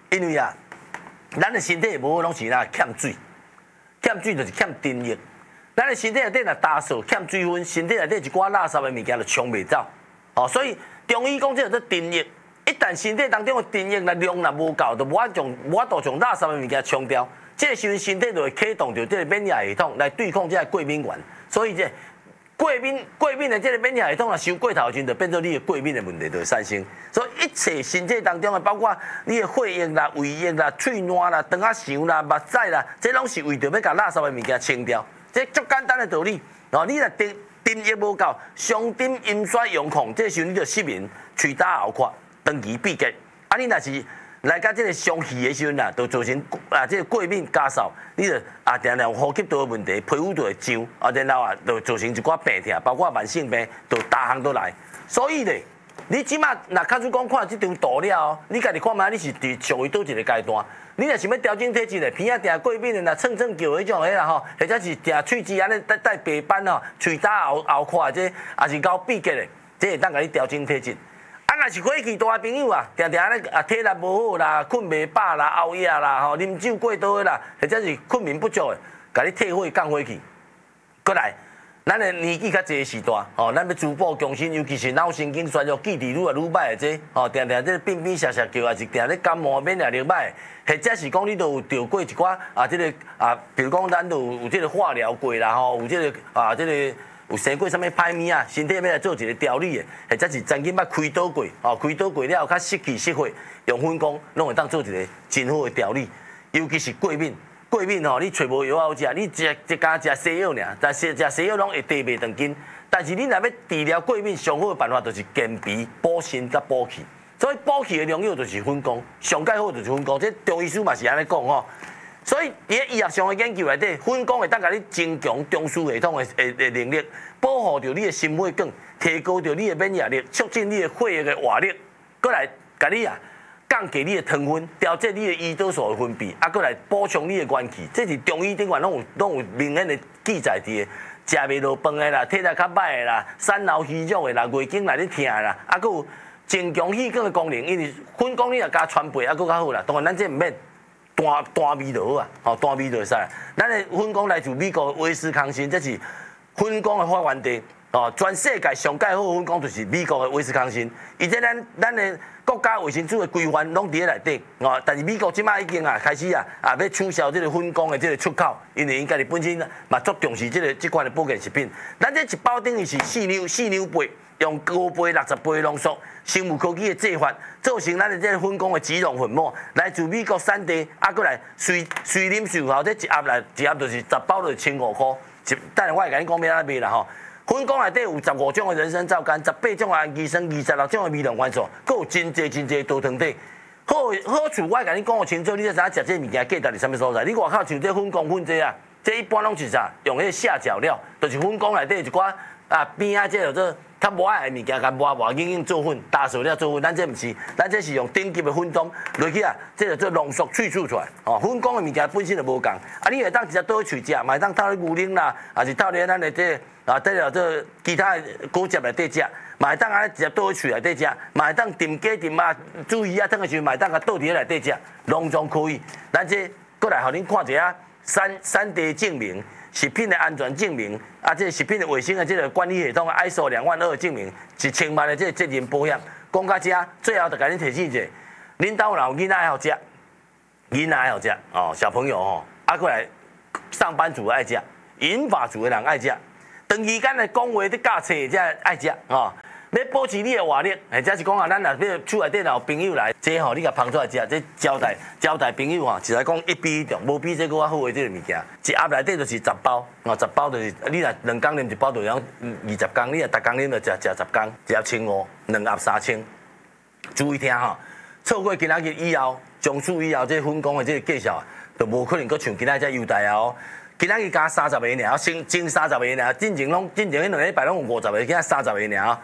因为啊，咱的身体无拢是啦欠水，欠水就是欠津液。咱的身体内底若焦燥、欠水分，身体内底一寡垃圾的物件就冲袂走。哦，所以中医讲这个做津液，一旦身体当中的津液量无够，就无法度将垃圾的物件冲掉。这个时阵身体就会启动着这个免疫系统来对抗这个过敏源。所以这过敏的这个免疫系统啊，收过头时，就变做你的过敏的问题就会产生。所以一切身体当中的，包括你的血液啦、胃液啦、喙烂啦、肠仔肠啦、目屎啦，这拢是为着要甲垃圾的物件清掉。这足简单的道理。哦，你若津液无够，上丁阴衰阳亢，这时候你就失眠、喙焦喉渴、长期闭结。啊，你若是来到这个上气的时阵啦，就造成这个过敏加扫，你就定定呼吸道的问题，皮肤就会痒，然后就造成一寡病痛，包括慢性病，就大项都来。所以咧，你即马若卡主讲看这张图了，你家己看卖你是伫属于倒一个阶段。你若想要调整体质咧，鼻仔定过敏的啦，蹭蹭叫迄种啦吼，或者是定喙齿安尼带白斑吼，喙焦喉渴这，也是高闭结的，这会当甲你调整体质。啊，若是火气大的朋友啊，定定安尼体力无好啦，困袂饱啦，熬夜啦，吼，啉酒过多的啦，或者是困眠不足的，甲你退火降火气。过来，咱的年纪较济时段，吼，咱要逐步强身，尤其是脑神经衰弱、记忆愈来愈歹的这，吼，定定这变变啥啥叫，也是定咧感冒、免疫力歹，或者是讲你都有着过一寡这个比如讲咱都有这个化疗过啦，吼，有这个这个。有生过啥物歹物啊？身体要来做一个调理的，或者是曾经捌开刀过，开刀过了后较失去失血，用粉光拢会当做一个真好的调理。尤其是过敏，你找无药好食，你一家食西药尔，但是食西药拢会低袂长筋。但是你若要治疗过敏，上好的办法就是健脾、补肾甲补气。所以补气的良药就是粉光，上介好就是粉光。这中医师嘛是安尼讲吼。所以，伫医学上的研究内底，粉光会当甲你增强中枢系统的能力，保护着你的心血管，提高着你的免疫力，促进你的血液的活力，过来甲你降低你的糖分，调节你的胰岛素的分泌，过来补充你的元气。这是中医顶管拢有明显的记载伫的。食袂落饭的啦，体力较歹的啦，三劳虚弱的啦，月经来咧疼的啦，佮有增强血管的功能，因为粉光你若加传培，佮较好啦。当然，咱这毋免。单味就好啊，单味就会使。咱的粉光来自美国威斯康星，这是粉光的发源地。全世界上介好的粉光就是美国的威斯康星。而且咱的国家卫生署的规范拢伫咧内底。但是美国即摆已经开始要取消这个粉光的这个出口，因为因家己本身嘛足重视这款的保健食品。咱这一包等于是4两杯。用高倍60倍浓缩生物科技的做法，造成咱的这个粉光的脂溶粉末，来自美国产地，过来随啉随效，这一盒就是10包就是15块。等下我会甲你讲要安怎卖啦吼。粉光内底有15种的人参皂苷，18种的氨基酸，26种的微量元素，佮有真济多糖体。好处我会甲你讲清楚，你才知影食这物件价值伫啥物所在。你外口像这粉光粉这啊，这一般拢是啥？用迄个下脚料，就是粉光内底一寡边啊，这叫做。较无爱的物件，甲磨硬做粉，打熟了做粉。咱这毋是，咱这是用顶级的粉种落去这就做浓缩萃取出来。粉光的物件本身就无共。你会当直接倒去喙食，嘛会当倒咧牛奶啦，还是倒咧咱的这这其他的果汁内底食，嘛会当安尼直接倒去喙内底食，嘛会当炖鸡炖鸭、煮鱼啊，等的时候嘛会当甲倒伫咧内底食，拢总可以。咱这过来，互恁看一下三地证明。食品的安全证明，这食品的卫生的这个管理系统 ISO 22000证明，1000万的这个责任保险。讲到这，最后就甲恁提醒一下，恁兜若有囡仔爱好食，囡仔爱好食小朋友过来上班族爱食，银发族的人爱食，长时间来讲话伫教册的才爱食要保持你的活力，或者是讲咱若要厝内底若有朋友来，这你甲捧出来食，这招待朋友是来讲1比1重，无比这个较好的这个物件。一盒内底就是10包，10包就是你若2工啉1包，就要20工；你若逐工啉就食10工，一盒1500，2盒3000。注意听错过今仔日以后，从此以后这粉光的这个介绍，就无可能搁像今仔这优待今仔日加30个尔，先30个尔，进前迄2个礼拜拢有50个，今仔30个尔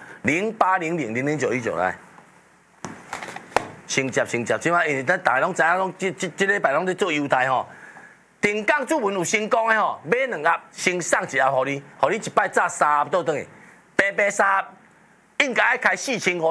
0800000919来。先接，即摆因为咱大家拢知影，拢这礼拜拢在做优待定岗主文有成功的买2盒，先送1盒互你一摆炸3盒倒转去，白3盒应该爱开4500。